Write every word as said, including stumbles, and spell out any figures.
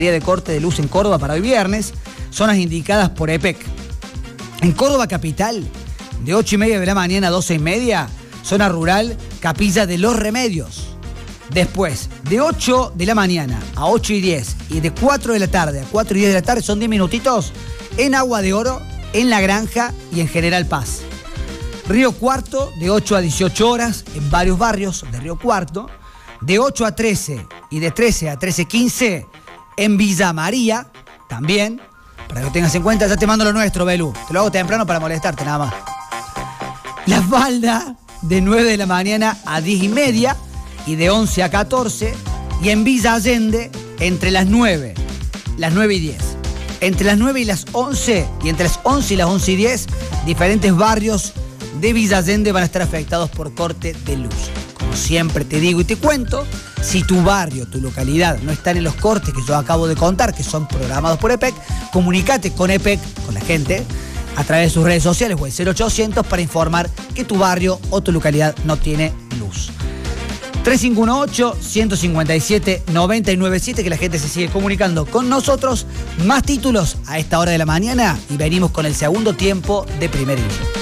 de corte de luz en Córdoba para hoy viernes, zonas indicadas por EPEC. En Córdoba capital, de ocho y media de la mañana a doce y media, zona rural, Capilla de los Remedios. Después, de ocho de la mañana a ocho y diez y de cuatro de la tarde a cuatro y diez de la tarde, son diez minutitos, en Agua de Oro, en La Granja y en General Paz. Río Cuarto, de ocho a dieciocho horas, en varios barrios de Río Cuarto. De ocho a trece y de trece a trece quince, en Villa María, también, para que lo tengas en cuenta. Ya te mando lo nuestro, Belu. Te lo hago temprano para molestarte, nada más. La Falda, de nueve de la mañana a diez y media y de once a catorce. Y en Villa Allende, entre las nueve, las nueve y diez. Entre las nueve y las once, y entre las once y las once y diez, diferentes barrios de Villa Allende van a estar afectados por corte de luz. Como siempre te digo y te cuento, si tu barrio, tu localidad no están en los cortes que yo acabo de contar, que son programados por EPEC, comunícate con EPEC, con la gente, a través de sus redes sociales o el cero ochocientos para informar que tu barrio o tu localidad no tiene luz. tres cinco uno ocho, uno cinco siete, nueve nueve siete, que la gente se sigue comunicando con nosotros. Más títulos a esta hora de la mañana y venimos con el segundo tiempo de Primer Illo.